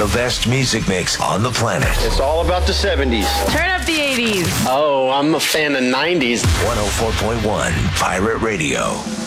the best music mix on the planet. It's all about the 70s. Turn up the 80s. Oh, I'm a fan of 90s. 104.1 Pirate Radio.